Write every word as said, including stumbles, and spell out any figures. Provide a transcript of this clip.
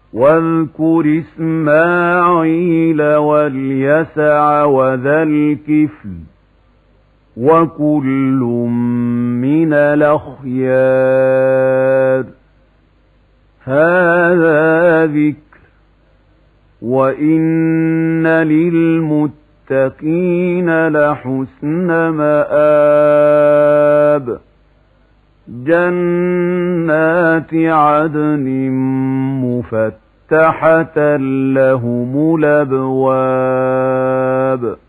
واذكر إسماعيل واليسع وذا الكفل وكل من الأخيار. هذا ذكر وإن للمتقين لحسن مآب. جنات عدن مفتحة لهم الأبواب.